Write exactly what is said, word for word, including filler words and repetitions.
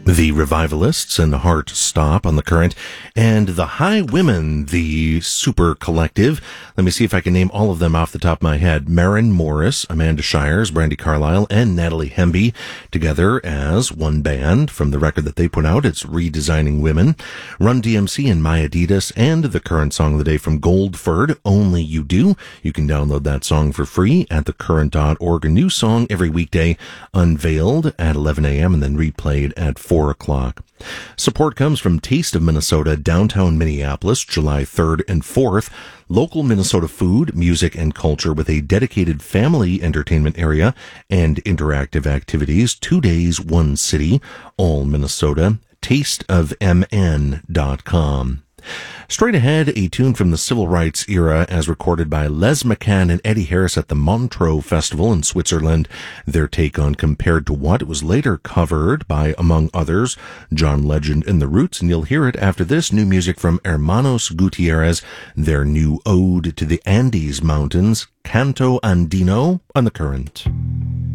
The Revivalists and Heart Stop on the Current, and the High Women, the super collective. Let me see if I can name all of them off the top of my head. Maren Morris, Amanda Shires, Brandy Carlisle, and Natalie Hemby together as one band from the record that they put out. It's Redesigning Women. Run D M C and My Adidas, and the current song of the day from Goldford, Only You Do. You can download that song for free at the current dot org. A new song every weekday, unveiled at eleven a.m. and then replayed at four o'clock. Support comes from Taste of Minnesota, downtown Minneapolis, July third and fourth. Local Minnesota food, music, and culture with a dedicated family entertainment area and interactive activities. Two days, one city, all Minnesota. taste of m n dot com. Straight ahead, a tune from the civil rights era as recorded by Les McCann and Eddie Harris at the Montreux Festival in Switzerland. Their take on Compared to What. It was later covered by, among others, John Legend and The Roots, and you'll hear it after this. New music from Hermanos Gutierrez, their new ode to the Andes Mountains, Canto Andino, on the Current.